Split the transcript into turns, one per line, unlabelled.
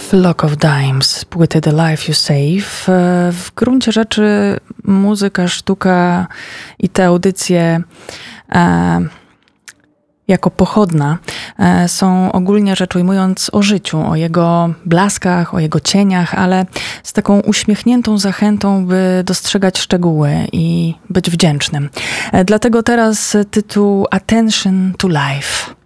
Flock of Dimes z płyty The Life You Save. W gruncie rzeczy muzyka, sztuka i te audycje jako pochodna są ogólnie rzecz ujmując o życiu, o jego blaskach, o jego cieniach, ale z taką uśmiechniętą zachętą, by dostrzegać szczegóły i być wdzięcznym. Dlatego teraz tytuł Attention to Life.